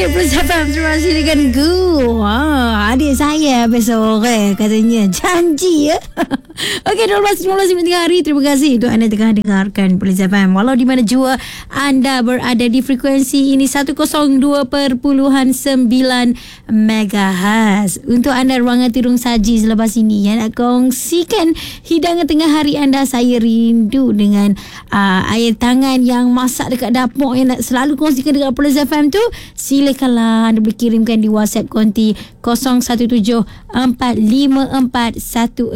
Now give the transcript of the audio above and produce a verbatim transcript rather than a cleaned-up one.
Okey, Plus F M terima kasih dengan Gu. Ha, adik saya besok sore katanya janji ya. Okey, dua belas lima belas tengah hari. Terima kasih untuk anda tengah dengarkan Plus F M. Walau di mana jua anda berada di frekuensi ini seratus dua perpuluhan sembilan megahertz. Untuk anda ruangan tirung saji selepas ini yang nak kongsikan hidangan tengah hari anda, saya rindu dengan uh, air tangan yang masak dekat dapur yang nak selalu kongsikan dekat Plus F M tu. Silakanlah anda boleh kirimkan di WhatsApp konti kosong satu tujuh empat lima empat satu